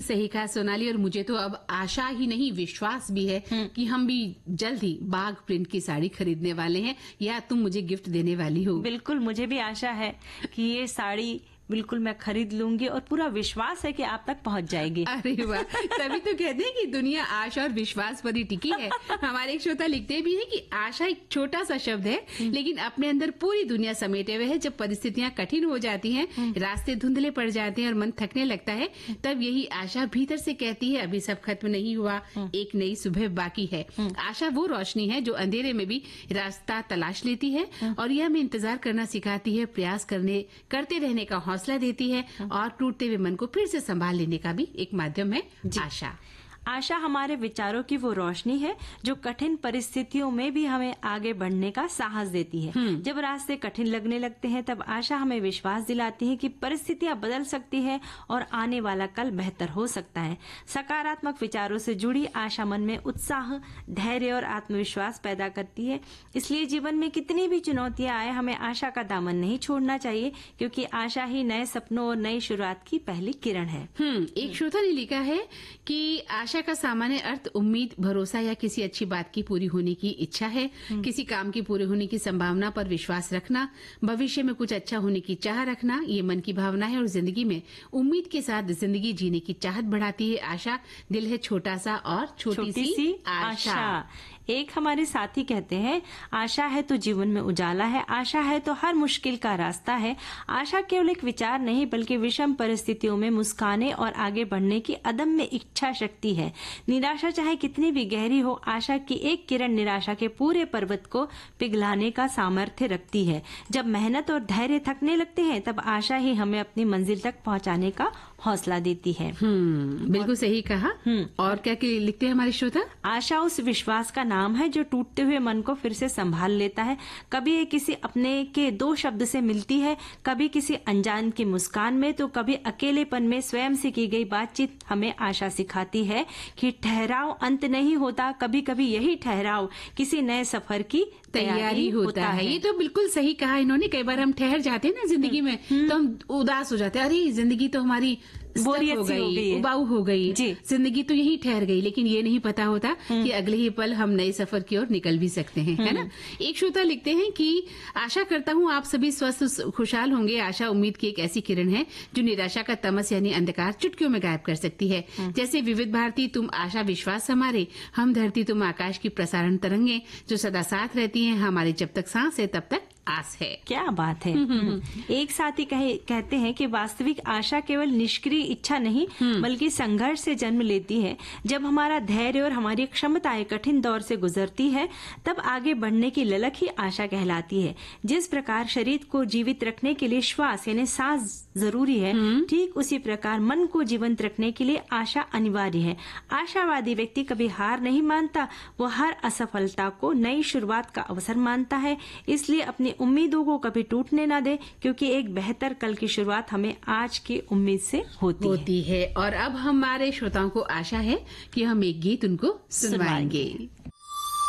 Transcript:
सही कहा सोनाली, और मुझे तो अब आशा ही नहीं विश्वास भी है कि हम भी जल्द ही बाग प्रिंट की साड़ी खरीदने वाले हैं, या तुम मुझे गिफ्ट देने वाली हो। बिल्कुल, मुझे भी आशा है कि ये साड़ी बिल्कुल मैं खरीद लूंगी और पूरा विश्वास है कि आप तक पहुंच जाएगी। अरे वाह, तभी तो कहते हैं कि दुनिया आशा और विश्वास पर ही टिकी है। हमारे एक श्रोता लिखते भी है कि आशा एक छोटा सा शब्द है, लेकिन अपने अंदर पूरी दुनिया समेटे हुए है। जब परिस्थितियां कठिन हो जाती हैं, रास्ते धुंधले पड़ जाते हैं और मन थकने लगता है, तब यही आशा भीतर से कहती है अभी सब खत्म नहीं हुआ, एक नई सुबह बाकी है। आशा वो रोशनी है जो अंधेरे में भी रास्ता तलाश लेती है और यह हमें इंतजार करना सिखाती है, प्रयास करते रहने का हौसला देती है, और टूटते हुए मन को फिर से संभाल लेने का भी एक माध्यम है आशा। आशा हमारे विचारों की वो रोशनी है जो कठिन परिस्थितियों में भी हमें आगे बढ़ने का साहस देती है। जब रास्ते कठिन लगने लगते हैं, तब आशा हमें विश्वास दिलाती है कि परिस्थितियां बदल सकती है और आने वाला कल बेहतर हो सकता है। सकारात्मक विचारों से जुड़ी आशा मन में उत्साह, धैर्य और आत्मविश्वास पैदा करती है। इसलिए जीवन में कितनी भी चुनौतियां आए, हमें आशा का दामन नहीं छोड़ना चाहिए, क्योंकि आशा ही नए सपनों और नई शुरुआत की पहली किरण है। एक श्रोता ने लिखा है कि आशा का सामान्य अर्थ उम्मीद, भरोसा या किसी अच्छी बात की पूरी होने की इच्छा है। किसी काम की पूरे होने की संभावना पर विश्वास रखना, भविष्य में कुछ अच्छा होने की चाह रखना, ये मन की भावना है और जिंदगी में उम्मीद के साथ जिंदगी जीने की चाहत बढ़ाती है। आशा दिल है छोटा सा और छोटी सी आशा। एक हमारे साथी कहते हैं, आशा है तो जीवन में उजाला है, आशा है तो हर मुश्किल का रास्ता है। आशा केवल एक विचार नहीं, बल्कि विषम परिस्थितियों में मुस्काने और आगे बढ़ने की अदम्य इच्छा शक्ति है। निराशा चाहे कितनी भी गहरी हो, आशा की एक किरण निराशा के पूरे पर्वत को पिघलाने का सामर्थ्य रखती है। जब मेहनत और धैर्य थकने लगते हैं, तब आशा ही हमें अपनी मंजिल तक पहुंचाने का हौसला देती है। बिल्कुल सही कहा। और क्या लिखते हैं हमारे श्रोता? आशा उस विश्वास का नाम है जो टूटते हुए मन को फिर से संभाल लेता है। कभी ये किसी अपने के दो शब्द से मिलती है, कभी किसी अनजान की मुस्कान में, तो कभी अकेलेपन में स्वयं से की गई बातचीत हमें आशा सिखाती है कि ठहराव अंत नहीं होता, कभी कभी यही ठहराव किसी नए सफर की तैयारी होता है। ये तो बिल्कुल सही कहा इन्होंने। कई बार हम ठहर जाते हैं ना जिंदगी में, तो हम उदास हो जाते हैं, अरे जिंदगी तो हमारी बोरियत हो गई, उबाऊ हो गई, जिंदगी तो यही ठहर गई। लेकिन ये नहीं पता होता कि अगले ही पल हम नए सफर की ओर निकल भी सकते हैं, है ना। एक श्रोता लिखते हैं कि आशा करता हूँ आप सभी स्वस्थ खुशहाल होंगे। आशा उम्मीद की एक ऐसी किरण है जो निराशा का तमस यानी अंधकार चुटकियों में गायब कर सकती है। जैसे विविध भारती तुम आशा विश्वास हमारे, हम धरती तुम आकाश की प्रसारण तरंगे जो सदा साथ रहती हैं, हमारी जब तक सांस है तब तक आस है। क्या बात है। एक साथी कहते हैं कि वास्तविक आशा केवल निष्क्रिय इच्छा नहीं, बल्कि संघर्ष से जन्म लेती है। जब हमारा धैर्य और हमारी क्षमताएं कठिन दौर से गुजरती है, तब आगे बढ़ने की ललक ही आशा कहलाती है। जिस प्रकार शरीर को जीवित रखने के लिए श्वास यानी सांस जरूरी है, ठीक उसी प्रकार मन को जीवंत रखने के लिए आशा अनिवार्य है। आशावादी व्यक्ति कभी हार नहीं मानता, वो हर असफलता को नई शुरुआत का अवसर मानता है। इसलिए अपनी उम्मीदों को कभी टूटने ना दे, क्योंकि एक बेहतर कल की शुरुआत हमें आज की उम्मीद से होती है। और अब हमारे श्रोताओं को आशा है कि हम एक गीत उनको सुनवाएंगे।